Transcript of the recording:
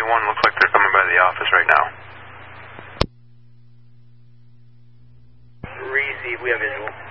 21, looks like they're coming by the office right now. Receive, we have visual.